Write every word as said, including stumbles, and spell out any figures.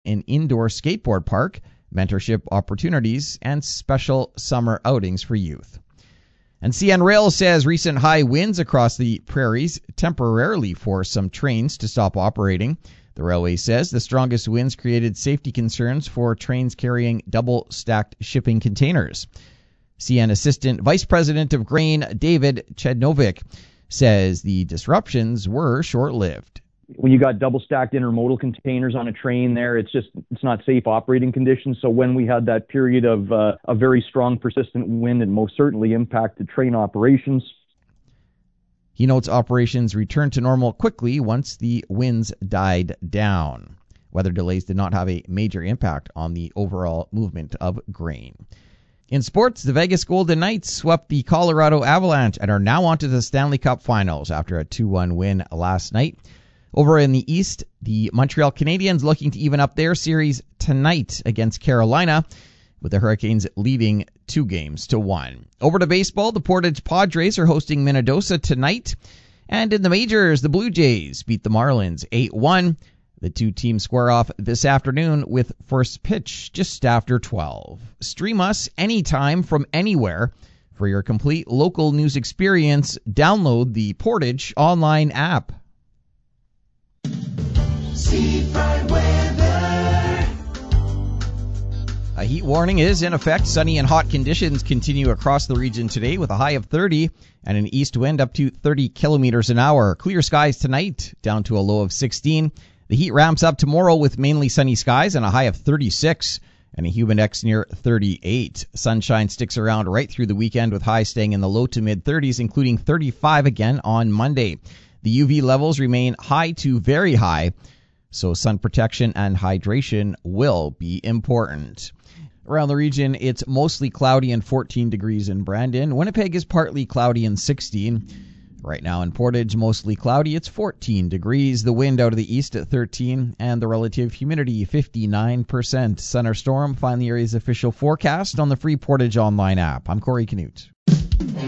an indoor skateboard park, mentorship opportunities, and special summer outings for youth. And C N Rail says recent high winds across the prairies temporarily forced some trains to stop operating. The railway says the strongest winds created safety concerns for trains carrying double-stacked shipping containers. C N Assistant Vice President of Grain, David Chednovic, says the disruptions were short-lived. When you got double-stacked intermodal containers on a train there, it's just it's not safe operating conditions. So when we had that period of uh, a very strong, persistent wind, it most certainly impacted train operations. He notes operations returned to normal quickly once the winds died down. Weather delays did not have a major impact on the overall movement of grain. In sports, the Vegas Golden Knights swept the Colorado Avalanche and are now on to the Stanley Cup Finals after a two one win last night. Over in the East, the Montreal Canadiens looking to even up their series tonight against Carolina, with the Hurricanes leading two games to one. Over to baseball, the Portage Padres are hosting Minnesota tonight. And in the majors, the Blue Jays beat the Marlins eight one. The two teams square off this afternoon with first pitch just after twelve. Stream us anytime from anywhere. For your complete local news experience, download the Portage online app. Seafront weather. A heat warning is in effect. Sunny and hot conditions continue across the region today with a high of thirty and an east wind up to thirty kilometers an hour. Clear skies tonight down to a low of sixteen. The heat ramps up tomorrow with mainly sunny skies and a high of thirty-six and a humid index near thirty-eight. Sunshine sticks around right through the weekend with highs staying in the low to mid thirties, including thirty-five again on Monday. The U V levels remain high to very high, so sun protection and hydration will be important. Around the region, it's mostly cloudy and fourteen degrees in Brandon. Winnipeg is partly cloudy and sixteen. Right now in Portage, mostly cloudy, it's fourteen degrees. The wind out of the east at thirteen, and the relative humidity fifty-nine percent. Sun or storm, find the area's official forecast on the free Portage online app. I'm Corey Canute.